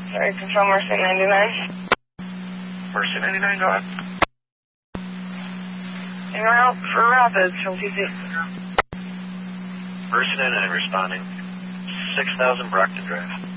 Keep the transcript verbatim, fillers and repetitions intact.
Sorry, confirm Mercy ninety-nine. Mercy ninety-nine, go ahead. En route for Rapids from T C. Mercy ninety-nine responding. six thousand Brockton Drive.